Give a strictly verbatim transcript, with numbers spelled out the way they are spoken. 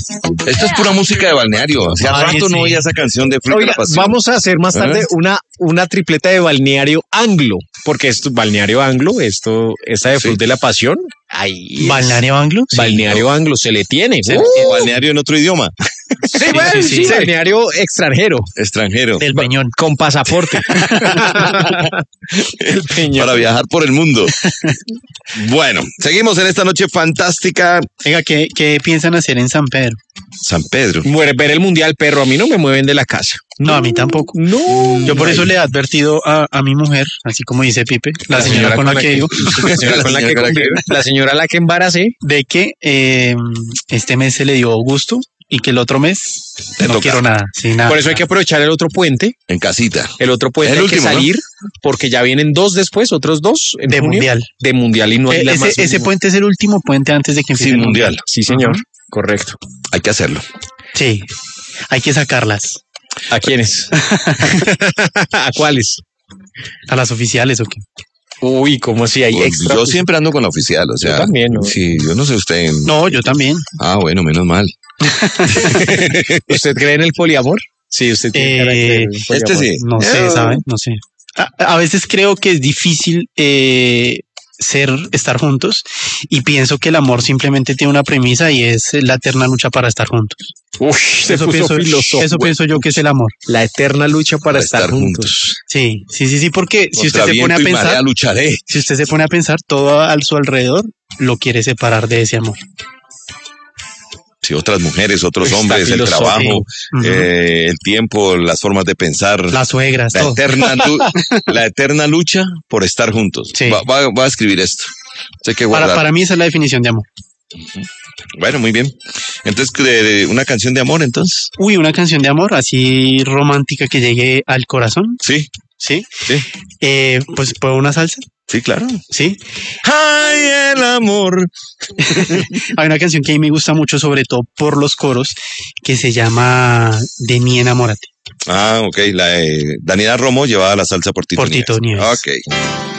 Esto es pura música de balneario. Hace Ay, rato sí. no oía esa canción de Fruit de Oiga, la Pasión. vamos a hacer más tarde ¿Eh? una, una tripleta de balneario anglo, porque esto, balneario anglo, esto, esta de Sí. Fruit de la Pasión, ahí es. ¿Balneario anglo? Sí. Balneario anglo se le tiene. Sí, Uh, balneario en otro idioma, sí, bueno, sí, sí, sí. sí, balneario extranjero, extranjero, Del Peñón. con pasaporte. El Peñón. para viajar por el mundo. Bueno, seguimos en esta noche fantástica. Venga, ¿qué, ¿qué piensan hacer en San Pedro? San Pedro. Muere- ver el mundial, perro, a mí no me mueven de la casa. No, a mí tampoco. No. Yo por eso le he advertido a, a mi mujer, así como dice Pipe, la, señora, con la que vivo, La señora con la que, señora con la que- convivo, la señora a la que embaracé. de que eh, este mes se le dio gusto y que el otro mes Te no toca. quiero nada. Sí, nada. Por eso hay que aprovechar el otro puente. En casita. El otro puente El hay último, que ¿no? salir porque ya vienen dos después, otros dos en De junio, mundial. de mundial y no hay Eh, la ese, más ese mínima. puente es el último puente antes de que empiece Sí, el mundial. Sí, señor. Ajá. Correcto. Hay que hacerlo. Sí, hay que sacarlas. ¿A quiénes? ¿A cuáles? A las oficiales o qué. Uy, ¿cómo así hay Pues, extra? yo siempre ando con la oficial, o sea. Yo también, ¿no? Sí, yo no sé usted. No, yo también. Ah, bueno, menos mal. ¿Usted cree en el poliamor? Sí, usted tiene cara de creer en el Este poliamor. sí. No sé, Eh, ¿saben? No sé. A, a veces creo que es difícil eh, ser, estar juntos y pienso que el amor simplemente tiene una premisa y es la eterna lucha para estar juntos. Uy, se Eso puso pienso, filosófico. eso pienso yo que es el amor. La eterna lucha para, Para estar, estar juntos. Sí, sí, sí, sí, porque si Contra usted se pone a viento y marea pensar, lucharé. si usted se pone a pensar, todo a su alrededor lo quiere separar de ese amor. Sí, otras mujeres, otros Está hombres, el filosófico. trabajo, Ujú. eh, el tiempo, las formas de pensar. Las suegras, La todo. eterna, lu- la eterna lucha por estar juntos. Sí. Va, va- va a escribir esto. Sé que Para, guardar. para mí esa es la definición de amor. Bueno, muy bien. Entonces, de- de una canción de amor, entonces. Uy, una canción de amor así romántica que llegue al corazón, Sí, ¿sí? sí, Eh, pues puedo una salsa, sí, claro. ¿sí? Ay, el amor. Hay una canción que a mí me gusta mucho, sobre todo por los coros, que se llama De mi enamórate. Ah, ok. La de Daniela Romo llevaba la salsa por Tito Por Tito Nieves. Nieves. Ok.